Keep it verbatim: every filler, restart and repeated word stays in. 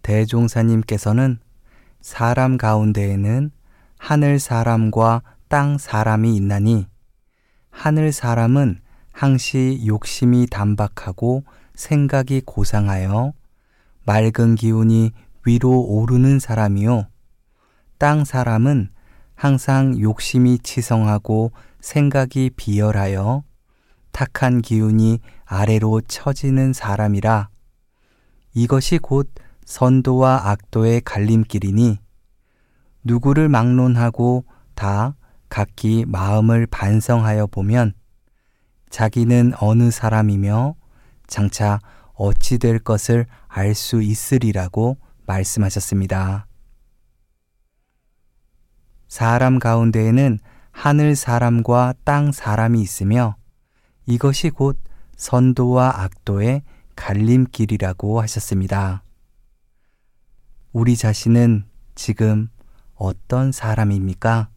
대종사님께서는 사람 가운데에는 하늘 사람과 땅 사람이 있나니 하늘 사람은 항시 욕심이 단박하고 생각이 고상하여 맑은 기운이 위로 오르는 사람이요. 땅 사람은 항상 욕심이 치성하고 생각이 비열하여 탁한 기운이 아래로 처지는 사람이라. 이것이 곧 선도와 악도의 갈림길이니 누구를 막론하고 다 각기 마음을 반성하여 보면 자기는 어느 사람이며 장차 어찌 될 것을 알 수 있으리라고 말씀하셨습니다. 사람 가운데에는 하늘 사람과 땅 사람이 있으며 이것이 곧 선도와 악도의 갈림길이라고 하셨습니다. 우리 자신은 지금 어떤 사람입니까?